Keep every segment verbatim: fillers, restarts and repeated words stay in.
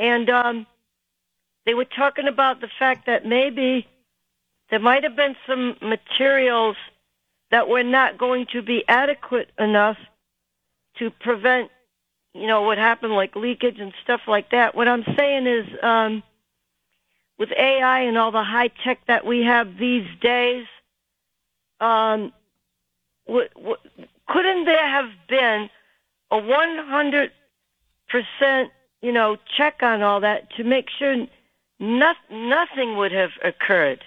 And um, they were talking about the fact that maybe there might have been some materials that were not going to be adequate enough to prevent, you know, what happened, like leakage and stuff like that. What I'm saying is, um, with A I and all the high tech that we have these days, um, w- w- couldn't there have been a one hundred percent, you know, check on all that to make sure no- nothing would have occurred?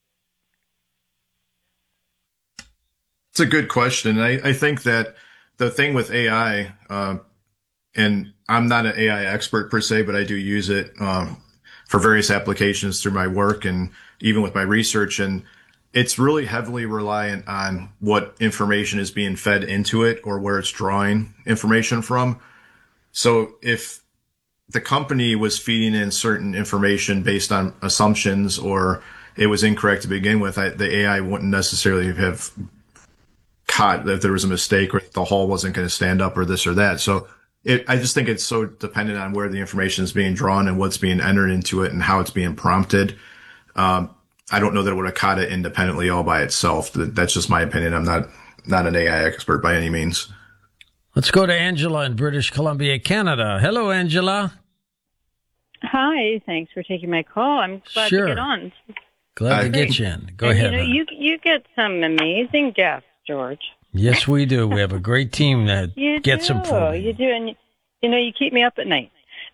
It's a good question. I, I think that the thing with A I, uh, and I'm not an A I expert per se, but I do use it um, for various applications through my work and even with my research. And it's really heavily reliant on what information is being fed into it or where it's drawing information from. So if the company was feeding in certain information based on assumptions or it was incorrect to begin with, I, the A I wouldn't necessarily have caught that there was a mistake or the hull wasn't going to stand up or this or that. So It, I just think it's so dependent on where the information is being drawn and what's being entered into it and how it's being prompted. Um, I don't know that it would have caught it independently all by itself. That's just my opinion. I'm not, not an A I expert by any means. Let's go to Angela in British Columbia, Canada. Hello, Angela. Hi. Thanks for taking my call. I'm glad sure. to get on. Glad to get you in. Go and, ahead. You know, you, you get some amazing guests, George. Yes, we do. We have a great team that you gets do. them for me. You do, and you know, you keep me up at night.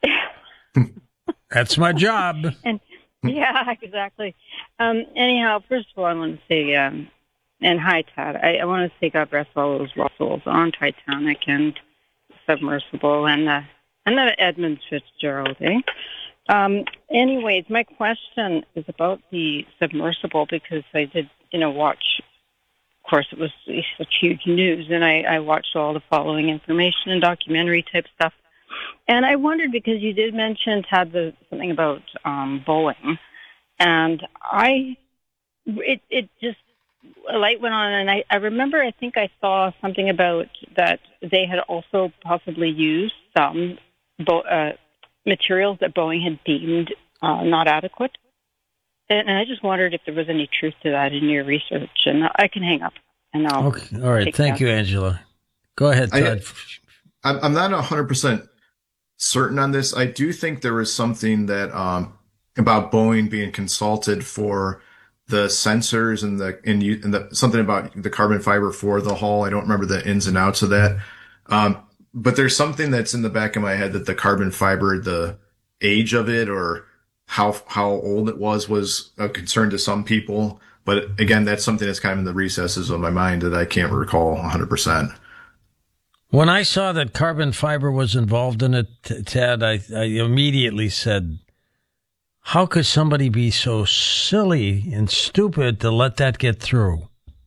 That's my job. And yeah, exactly. Um, anyhow, first of all, I want to say, um, and hi, Tad. I, I want to say God bless all those lost souls on Titanic and Submersible and uh, and the Edmund Fitzgerald. Eh? Um, anyways, my question is about the Submersible because I did, you know, watch. Of course, it was such huge news, and I, I watched all the following information and documentary type stuff. And I wondered because you did mention, Tad, the, something about um, Boeing, and I, it, it just a light went on, and I, I remember I think I saw something about that they had also possibly used some bo- uh, materials that Boeing had deemed uh, not adequate. And I just wondered if there was any truth to that in your research. And I can hang up. And I'll okay. All right. Thank you, Angela. Go ahead, Todd. I, I'm not one hundred percent certain on this. I do think there was something that um, about Boeing being consulted for the sensors and the and, you, and the, something about the carbon fiber for the hull. I don't remember the ins and outs of that. Um, but there's something that's in the back of my head that the carbon fiber, the age of it or how how old it was was a concern to some people. But again, that's something that's kind of in the recesses of my mind that I can't recall one hundred percent. When I saw that carbon fiber was involved in it, Ted, I, I immediately said, how could somebody be so silly and stupid to let that get through?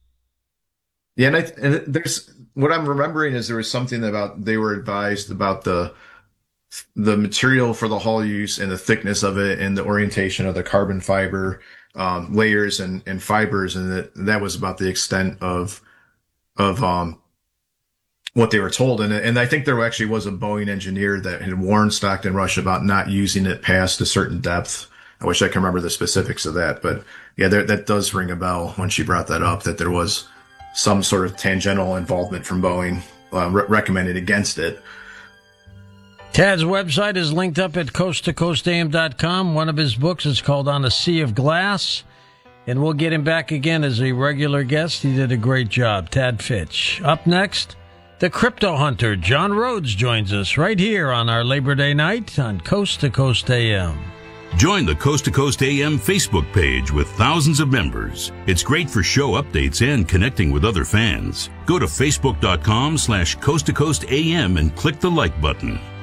Yeah, and, I, and there's what I'm remembering is there was something about they were advised about the the material for the hull use and the thickness of it and the orientation of the carbon fiber um, layers and, and fibers, and that that was about the extent of of um what they were told. And and I think there actually was a Boeing engineer that had warned Stockton Rush about not using it past a certain depth. I wish I could remember the specifics of that, but yeah, there, that does ring a bell when she brought that up, that there was some sort of tangential involvement from Boeing uh, re- recommended against it. Tad's website is linked up at coast to coast a m dot com. One of his books is called On a Sea of Glass, and we'll get him back again as a regular guest. He did a great job, Tad Fitch. Up next, the crypto hunter, John Rhodes, joins us right here on our Labor Day night on Coast to Coast A M. Join the Coast to Coast A M Facebook page with thousands of members. It's great for show updates and connecting with other fans. Go to facebook dot com slash coast to coast A M and click the like button.